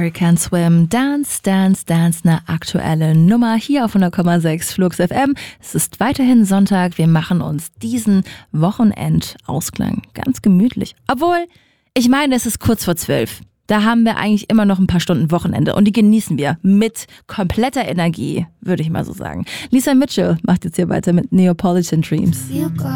American Swim, Dance, Dance, Dance, eine aktuelle Nummer hier auf 100,6 Flux FM. Es ist weiterhin Sonntag, wir machen uns diesen Wochenendausklang ganz gemütlich. Obwohl, ich meine, es ist kurz vor 12. Da haben wir eigentlich immer noch ein paar Stunden Wochenende und die genießen wir mit kompletter Energie, würde ich mal so sagen. Lisa Mitchell macht jetzt hier weiter mit Neapolitan Dreams.